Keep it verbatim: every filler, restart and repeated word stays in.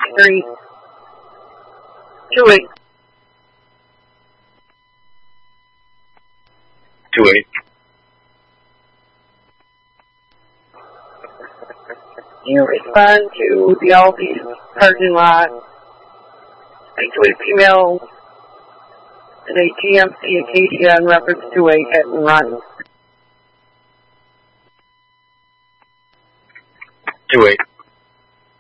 three. Two eight. Two eight. You respond to the Aldi's parking lot. Speak to a female in a G M C Acadia in reference to a hit and run. Two eight.